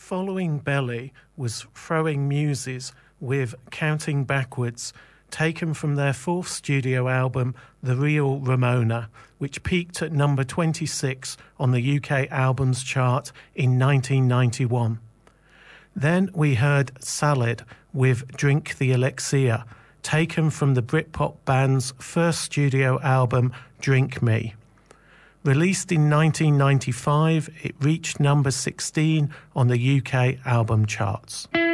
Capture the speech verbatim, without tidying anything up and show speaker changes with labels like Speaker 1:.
Speaker 1: Following Belly was Throwing Muses with Counting Backwards, taken from their fourth studio album, The Real Ramona, which peaked at number twenty-six on the U K albums chart in nineteen ninety-one. Then we heard Salad with Drink the Elixir, taken from the Britpop band's first studio album, Drink Me. Released in nineteen ninety-five, it reached number sixteen on the U K album charts.